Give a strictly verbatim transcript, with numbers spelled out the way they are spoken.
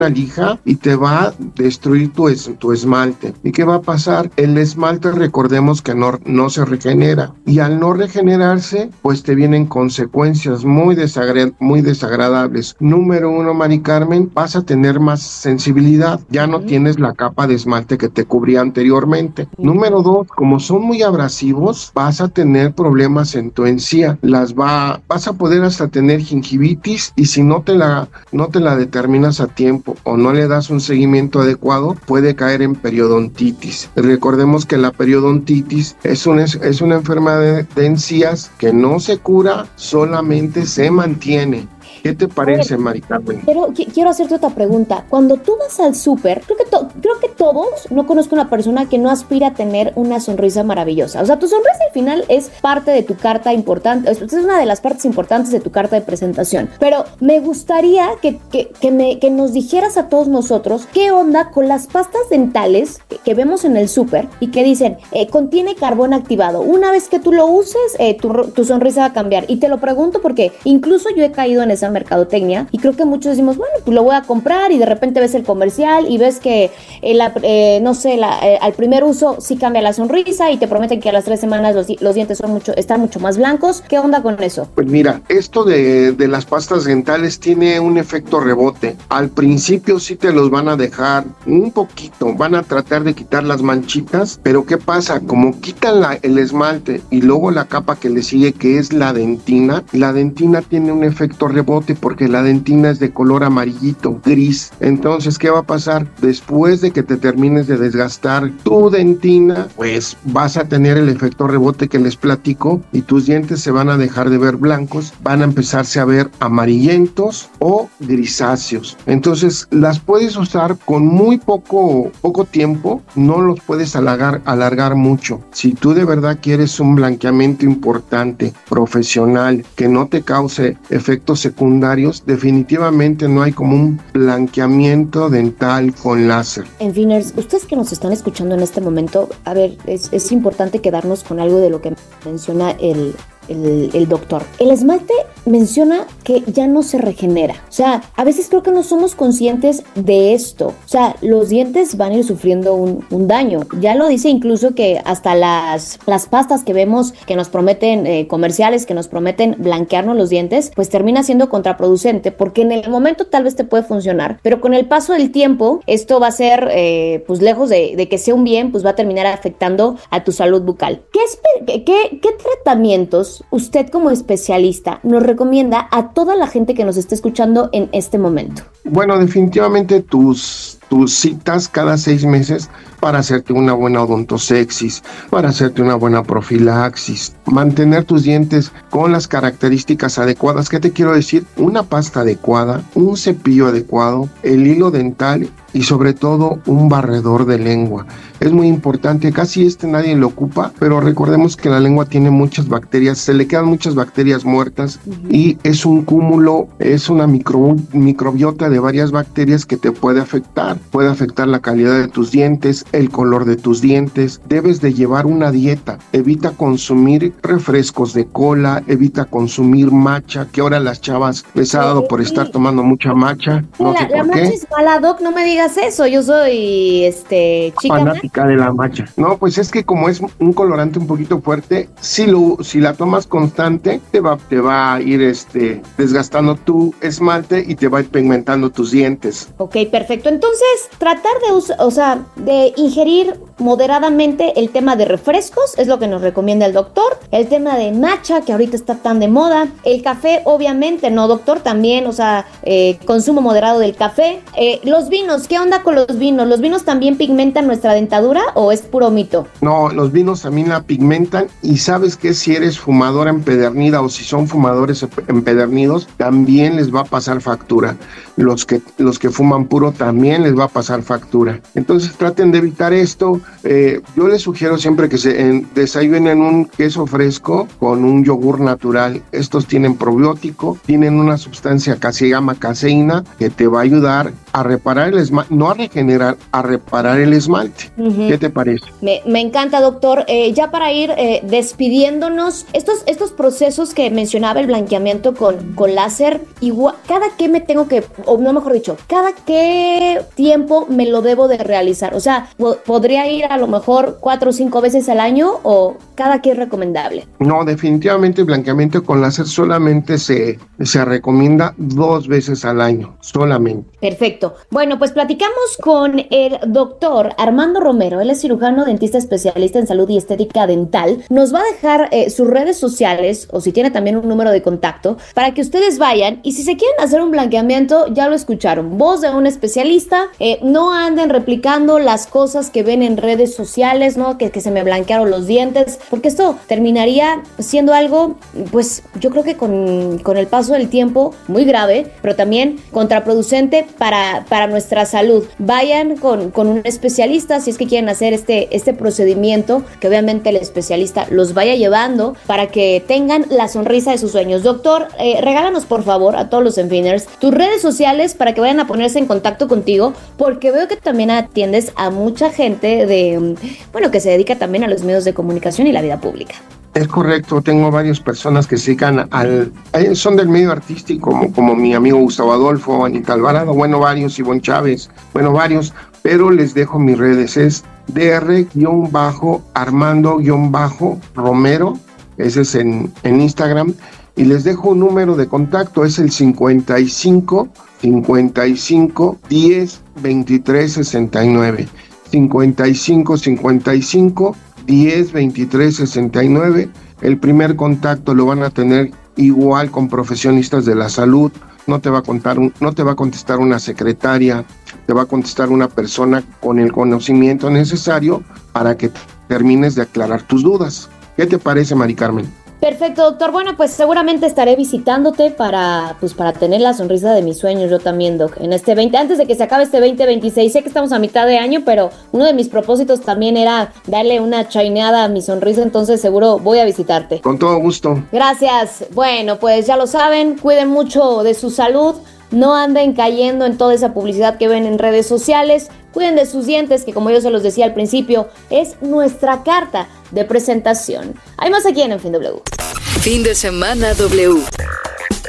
lija y te va a destruir tu, es, tu esmalte. ¿Y qué va a pasar? El esmalte, recordemos que no, no se regenera, y al no regenerarse, pues te vienen consecuencias muy, desagra- muy desagradables. Número uno, Mari Carmen, vas a tener más sensibilidad, ya no tienes la capa de esmalte que te cubría anteriormente. Número dos, como son muy abrasivos, vas a tener problemas en tu encía, las va, vas a poder hasta tener gingivitis, y si no te la, no te la determinas a tiempo o no le das un seguimiento adecuado, puede caer en periodontitis. Recordemos que la periodontitis es una, es una enfermedad de, de encías que no se cura, solamente se mantiene. ¿Qué te parece, Mari Carmen? Pero qu- quiero hacerte otra pregunta. Cuando tú vas al súper, creo que, to- creo que todos, no conozco una persona que no aspira a tener una sonrisa maravillosa. O sea, tu sonrisa al final es parte de tu carta importante, es es una de las partes importantes de tu carta de presentación. Pero me gustaría que, que, que, me, que nos dijeras a todos nosotros qué onda con las pastas dentales que, que vemos en el súper y que dicen, eh, contiene carbón activado. Una vez que tú lo uses, eh, tu, tu sonrisa va a cambiar. Y te lo pregunto porque incluso yo he caído en esa mercadotecnia y creo que muchos decimos, bueno, pues lo voy a comprar, y de repente ves el comercial y ves que eh, la, eh, no sé, la, eh, al primer uso sí cambia la sonrisa y te prometen que a las tres semanas los, los dientes son mucho, están mucho más blancos. ¿Qué onda con eso? Pues mira, esto de, de las pastas dentales tiene un efecto rebote. Al principio sí te los van a dejar un poquito, van a tratar de quitar las manchitas, pero ¿qué pasa? Como quitan la, el esmalte y luego la capa que le sigue, que es la dentina, la dentina tiene un efecto rebote porque la dentina es de color amarillito, gris. Entonces, ¿qué va a pasar? Después de que te termines de desgastar tu dentina, pues vas a tener el efecto rebote que les platico, y tus dientes se van a dejar de ver blancos, van a empezarse a ver amarillentos o grisáceos. Entonces, las puedes usar con muy poco, poco tiempo, no los puedes alargar, alargar mucho. Si tú de verdad quieres un blanqueamiento importante, profesional, que no te cause efectos secundarios, definitivamente no hay como un blanqueamiento dental con láser. En Finners, ustedes que nos están escuchando en este momento, a ver, es, es importante quedarnos con algo de lo que menciona el, el, el doctor. El esmalte menciona que ya no se regenera. O sea, a veces creo que no somos conscientes de esto. O sea, los dientes van a ir sufriendo un, un daño. Ya lo dice incluso que hasta las, las pastas que vemos que nos prometen, eh, comerciales que nos prometen blanquearnos los dientes, pues termina siendo contraproducente, porque en el momento tal vez te puede funcionar, pero con el paso del tiempo esto va a ser, eh, pues lejos de, de que sea un bien, pues va a terminar afectando a tu salud bucal. ¿Qué, espe- qué, qué tratamientos usted como especialista nos recomienda a toda la gente que nos está escuchando en este momento? Bueno, definitivamente tus, tus citas cada seis meses para hacerte una buena odontosexis, para hacerte una buena profilaxis, mantener tus dientes con las características adecuadas. ¿Qué te quiero decir? Una pasta adecuada, un cepillo adecuado, el hilo dental y sobre todo un barredor de lengua. Es muy importante, casi este nadie lo ocupa, pero recordemos que la lengua tiene muchas bacterias, se le quedan muchas bacterias muertas, uh-huh. y es un cúmulo, es una micro, microbiota de varias bacterias que te puede afectar, puede afectar la calidad de tus dientes, el color de tus dientes. Debes de llevar una dieta, evita consumir refrescos de cola, evita consumir matcha, que ahora las chavas les ha dado por estar tomando mucha matcha, no la, sé por la qué. matcha es mala, Doc, no me digas eso, yo soy este chica fanática de la matcha. No, pues es que como es un colorante un poquito fuerte, si lo si la tomas constante, te va te va a ir este desgastando tu esmalte y te va a ir pigmentando tus dientes. Ok, perfecto. Entonces, tratar de usar, o sea, de ingerir moderadamente el tema de refrescos, es lo que nos recomienda el doctor. El tema de matcha, que ahorita está tan de moda. El café, obviamente, ¿no, doctor? También, o sea, eh, consumo moderado del café. Eh, los vinos, ¿qué onda con los vinos? ¿Los vinos también pigmentan nuestra dentadura o es puro mito? No, los vinos también la pigmentan, y sabes que si eres fumadora empedernida o si son fumadores empedernidos, también les va a pasar factura. Los que, los que fuman puro también les va va a pasar factura. Entonces traten de evitar esto. Eh, yo les sugiero siempre que se en, desayunen un queso fresco con un yogur natural. Estos tienen probiótico, tienen una sustancia que se llama caseína que te va a ayudar a reparar el esmalte, no a regenerar, a reparar el esmalte. Uh-huh. ¿Qué te parece? Me, me encanta, doctor. Eh, ya para ir eh, despidiéndonos, estos, estos procesos que mencionaba el blanqueamiento con, con láser, igual, cada qué me tengo que, o no mejor dicho, cada qué tiempo me lo debo de realizar. O sea, ¿podría ir a lo mejor cuatro o cinco veces al año o cada qué es recomendable? No, definitivamente el blanqueamiento con láser solamente se, se recomienda dos veces al año, solamente. Perfecto. Bueno, pues platicamos con el doctor Armando Romero. Él es cirujano dentista especialista en salud y estética dental. Nos va a dejar eh, sus redes sociales o si tiene también un número de contacto para que ustedes vayan y si se quieren hacer un blanqueamiento, ya lo escucharon, voz de un especialista, eh, no anden replicando las cosas que ven en redes sociales, ¿no? Que, que se me blanquearon los dientes, porque esto terminaría siendo algo, pues yo creo que con, con el paso del tiempo muy grave, pero también contraproducente para, para nuestra salud. Vayan con, con un especialista si es que quieren hacer este, este procedimiento, que obviamente el especialista los vaya llevando para que tengan la sonrisa de sus sueños. Doctor, eh, regálanos por favor a todos los Enfiners tus redes sociales para que vayan a ponerse en contacto contigo, porque veo que también atiendes a mucha gente de, bueno, que se dedica también a los medios de comunicación y la vida pública. Es correcto, tengo varias personas que se dedican al, son del medio artístico, como, como mi amigo Gustavo Adolfo, Anita Alvarado, bueno, varios, Ivonne Chávez, bueno, varios, pero les dejo mis redes, es dr Armando Romero, ese es en, en Instagram, y les dejo un número de contacto, es el cincuenta y cinco, cincuenta y cinco, diez, veintitrés, sesenta y nueve, cincuenta y cinco, cincuenta y cinco, diez, veintitrés, sesenta y nueve. El primer contacto lo van a tener igual con profesionistas de la salud. No te va a contar un, no te va a contestar una secretaria, te va a contestar una persona con el conocimiento necesario para que termines de aclarar tus dudas. ¿Qué te parece, Mari Carmen? Perfecto, doctor. Bueno, pues seguramente estaré visitándote para, pues, para tener la sonrisa de mis sueños. Yo también, doc. En este veinte, antes de que se acabe este veinte veintiséis, sé que estamos a mitad de año, pero uno de mis propósitos también era darle una chaineada a mi sonrisa, entonces seguro voy a visitarte. Con todo gusto. Gracias. Bueno, pues ya lo saben, cuiden mucho de su salud. No anden cayendo en toda esa publicidad que ven en redes sociales. Cuiden de sus dientes, que como yo se los decía al principio, es nuestra carta de presentación. Hay más aquí en En Fin W. Fin de semana W.